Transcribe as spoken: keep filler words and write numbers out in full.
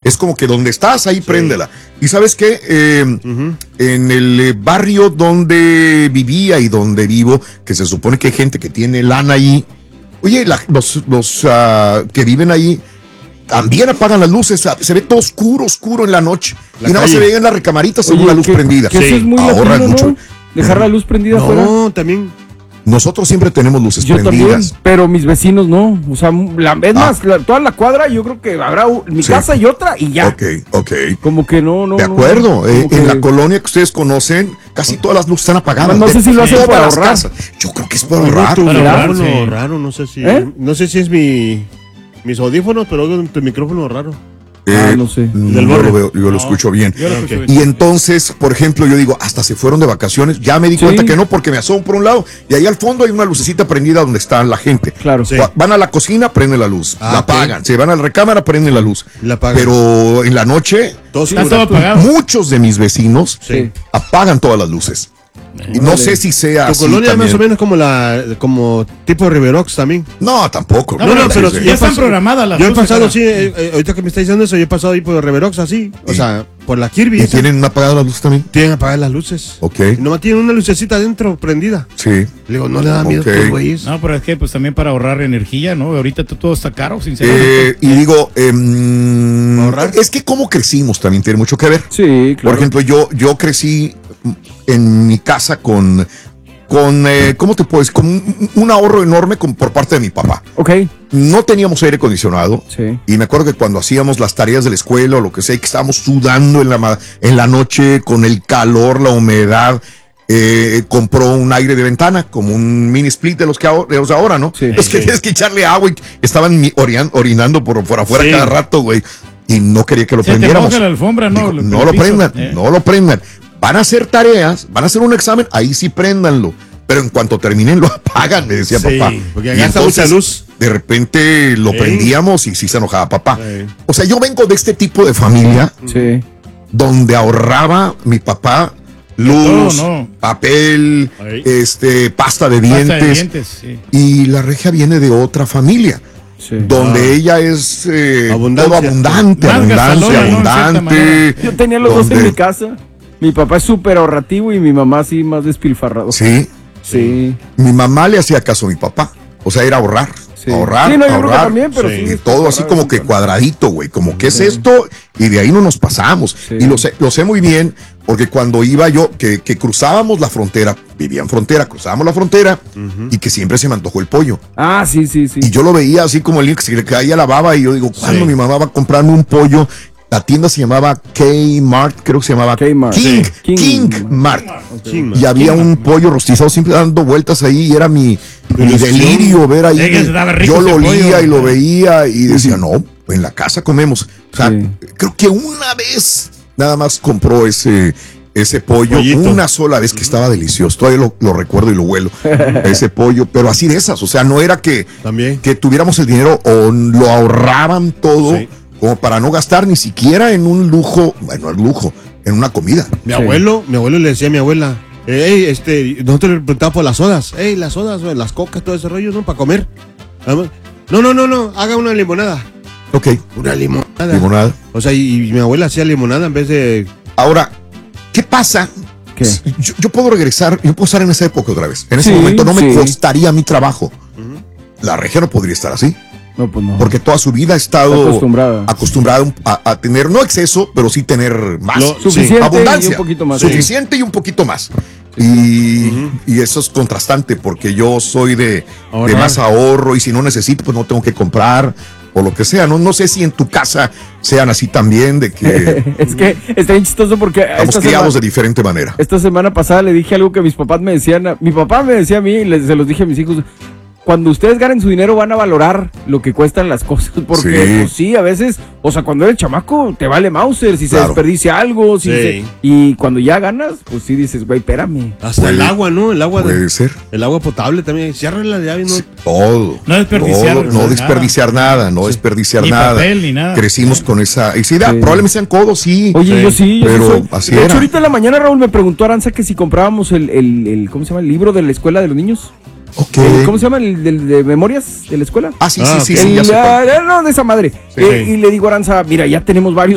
Es como que donde estás, ahí sí. préndela. Y ¿sabes qué? Eh, uh-huh. En el barrio donde vivía y donde vivo, que se supone que hay gente que tiene lana ahí, oye, la, los, los uh, que viven ahí también apagan las luces, se ve todo oscuro, oscuro en la noche. La y nada más se veían las recamaritas según la luz que, prendida. Que sí. Eso es muy ahorran latino, mucho. ¿no? Dejar la luz prendida no, afuera. No, también. Nosotros siempre tenemos luces yo prendidas. También, pero mis vecinos no. O sea, la, es ah. más, la, toda la cuadra, yo creo que habrá mi sí. casa y otra y ya. Ok, ok. Como que no, no. De acuerdo. No, eh, que... En la colonia que ustedes conocen, casi todas las luces están apagadas. No, no sé si lo hacen por ahorrar. Yo creo que es por ahorrar. Por ahorrar, sí. Raro, no sé si. ¿Eh? No sé si es mi mis audífonos, pero oigo tu micrófono raro. Eh, ah, no sé. Yo lo veo, yo no, lo escucho bien. Lo escucho okay. bien. Y entonces, por ejemplo, yo digo, hasta se fueron de vacaciones. Ya me di sí. cuenta que no, porque me asomo por un lado y ahí al fondo hay una lucecita prendida donde está la gente. Claro. Sí. Van a la cocina, prenden la luz. Ah, la apagan. Okay. Se van a la recámara, prenden la luz. La apagan. Pero en la noche, todos sí, todo apagado. Muchos de mis vecinos sí. apagan todas las luces. Y no sé si sea tu así colonia también. Más o menos como la como tipo Riverox también. No, tampoco. No, no, no pero ya están programadas las Yo he pasado así, eh, eh, ahorita que me está diciendo eso, yo he pasado ahí por Riverox así, o sea, por la Kirby. ¿Y esa. Tienen apagadas las luces también? Tienen apagadas las luces. Ok. Y nomás tienen una lucecita adentro prendida. Sí. Le digo, no le da miedo okay. a tus güeyes. No, pero es que pues también para ahorrar energía, ¿no? Ahorita todo está caro, sinceramente. Eh, y digo, eh, ahorrar. Es que cómo crecimos también tiene mucho que ver. Sí, claro. Por ejemplo, yo, yo crecí en mi casa con, con eh, ¿cómo te puedes? Con un, un ahorro enorme con, por parte de mi papá. Ok. No teníamos aire acondicionado. Sí. Y me acuerdo que cuando hacíamos las tareas de la escuela o lo que sea, que estábamos sudando en la, en la noche con el calor, la humedad, eh, compró un aire de ventana, como un mini split de los que ahora, de los ahora ¿no? Sí. Es que tienes que echarle agua y estaban orin, orinando por, por afuera sí. cada rato, güey. Y no quería que lo Se prendiéramos. Te moja la alfombra, no, Dijo, no lo piso, prendan, eh. no lo prendan. Van a hacer tareas, van a hacer un examen, ahí sí préndanlo. Pero en cuanto terminen, lo apagan, me decía sí, papá. Porque acá está mucha luz. De repente lo ¿Eh? prendíamos y sí se enojaba papá. ¿Eh? O sea, yo vengo de este tipo de familia sí. donde ahorraba mi papá luz, no, no. papel, Ahí. este, pasta de dientes. Pasta de dientes sí. Y la regia viene de otra familia. Sí. Donde ah. ella es eh, todo abundante, Más abundante, abundante. Yo tenía los donde... dos en mi casa. Mi papá es súper ahorrativo y mi mamá sí más despilfarrado. Sí. Sí. Mi mamá le hacía caso a mi papá. O sea, era ahorrar. Sí. Ahorrar, sí, no, yo ahorrar. Creo que también, pero sí. sí, Y todo así como que cuadradito, güey. Como, ¿qué sí. es esto? Y de ahí no nos pasamos. Sí. Y lo sé, lo sé muy bien, porque cuando iba yo, que, que cruzábamos la frontera, vivía en frontera, cruzábamos la frontera, uh-huh. y que siempre se me antojó el pollo. Ah, sí, sí, sí. Y yo lo veía así como el niño que se le caía la baba, y yo digo, ¿cuándo sí. mi mamá va a comprarme un pollo? La tienda se llamaba K-Mart, creo que se llamaba K-Mart. King, sí. King, King Mart. Okay. Y había King un Mart. pollo rostizado siempre dando vueltas ahí y era mi, mi delirio ver ahí. Sí, yo lo olía y lo veía y decía, no, en la casa comemos. O sea, sí. creo que una vez nada más compró ese, ese pollo, Pollito. una sola vez que estaba delicioso. Todavía lo, lo recuerdo y lo huelo, ese pollo, pero así de esas. O sea, no era que, que tuviéramos el dinero o lo ahorraban todo. Sí. Como para no gastar ni siquiera en un lujo, bueno, el lujo, en una comida. Mi sí. abuelo, mi abuelo le decía a mi abuela, hey, este, nosotros le preguntábamos por las sodas, hey, las sodas, las cocas, todo ese rollo, ¿no? Para comer. No, no, no, no, haga una limonada. Ok. Una limonada. Limonada. O sea, y, y mi abuela hacía limonada en vez de... Ahora, ¿qué pasa? ¿Qué? Yo, yo puedo regresar, yo puedo estar en esa época otra vez. En ese sí, momento no me sí. costaría mi trabajo. Uh-huh. La regia no podría estar así. No, pues no. Porque toda su vida ha estado acostumbrada, acostumbrada a, a tener, no exceso, pero sí tener más. Lo, suficiente sí. abundancia. Y un poquito más. Suficiente sí. y un poquito más. Y, uh-huh. y eso es contrastante porque yo soy de, de más ahorro y si no necesito, pues no tengo que comprar o lo que sea. No, no sé si en tu casa sean así también, de que... es que está bien chistoso porque... Estamos criados semana, de diferente manera. Esta semana pasada le dije algo que mis papás me decían, a, mi papá me decía a mí y les, se los dije a mis hijos... Cuando ustedes ganen su dinero van a valorar lo que cuestan las cosas, porque sí, pues, sí a veces, o sea, cuando eres chamaco te vale Mauser si claro. se desperdicia algo, si sí. se, y cuando ya ganas, pues sí dices, güey, espérame. Hasta puede, el agua, ¿no? El agua puede de, ser. El agua potable también, cierra la llave, ¿no? Sí, todo. No desperdiciar todo, no desperdiciar nada, nada no sí. desperdiciar ni nada. Papel, ni nada. Crecimos sí. con esa, y sí, da, sí. probablemente sean codos, sí. Oye, sí. yo sí, yo pero sí soy. así de era. hecho, ahorita en la mañana Raúl me preguntó Aranza que si comprábamos el, el, el, ¿cómo se llama? El libro de la escuela de los niños. Okay. ¿Cómo se llama? ¿El de, de memorias de la escuela? Ah, sí, ah, sí, okay. sí, sí. El, ya no, de esa madre. Sí. Eh, y le digo a Aranza, mira, ya tenemos varios